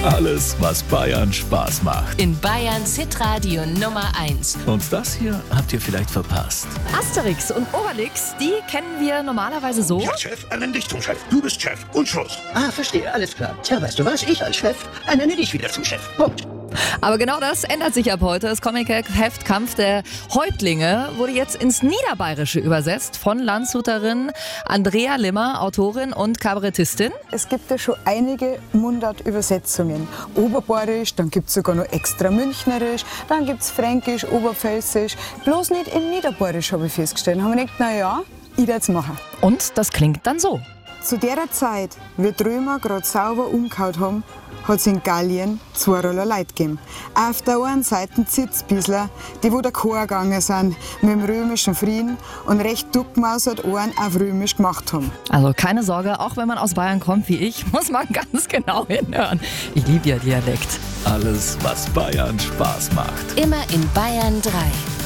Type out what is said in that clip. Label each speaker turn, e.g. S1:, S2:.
S1: Alles, was Bayern Spaß macht.
S2: In Bayerns Hitradio Nummer 1.
S1: Und das hier habt ihr vielleicht verpasst.
S3: Asterix und Obelix, die kennen wir normalerweise so.
S4: Ja, Chef, nenn dich zum Chef. Du bist Chef und Schluss.
S5: Ah, verstehe, alles klar. Tja, weißt du was? Ich als Chef ernenne dich wieder zum Chef. Punkt.
S3: Aber genau das ändert sich ab heute. Das Comic-Heft Kampf der Häuptlinge wurde jetzt ins Niederbayerische übersetzt von Landshuterin Andrea Limmer, Autorin und Kabarettistin.
S6: Es gibt ja schon einige Mundart-Übersetzungen. Oberbayerisch, dann gibt es sogar noch extra Münchnerisch, dann gibt es Fränkisch, Oberpfälzisch. Bloß nicht in Niederbayerisch, habe ich festgestellt. Haben wir gedacht, naja, ich werde es machen.
S3: Und das klingt dann so.
S6: Zu der Zeit, wie die Römer gerade sauber umgehauen haben, hat es in Gallien zwei Roller Leute gegeben. Auf der einen Seite Zitzbissler, die wo der Chor gegangen sind mit dem römischen Frieden und recht duckmausert Ohren auf römisch gemacht haben.
S3: Also keine Sorge, auch wenn man aus Bayern kommt wie ich, muss man ganz genau hinhören. Ich liebe ja Dialekt.
S1: Alles, was Bayern Spaß macht.
S2: Immer in Bayern 3.